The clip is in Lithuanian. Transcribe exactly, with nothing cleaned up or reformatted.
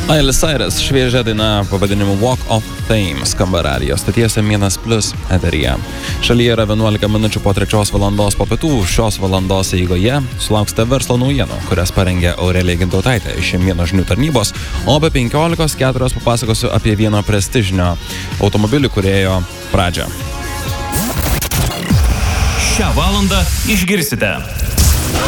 Miley Cyrus šviežia daina pavadinimu Walk of Fame skamba radijo stoties M vienas plius eteryje. Šalyje yra vienuolika minučių po trečios valandos po pietų. Šios valandos eigoje sulauksite verslo naujienų, kurias parengė Aurelija Gintautaitė iš M vienas žinių tarnybos, o be penkiolikos keturios papasakosiu apie vieno prestižinio automobilių kūrėjo pradžią. Šią valandą išgirsite.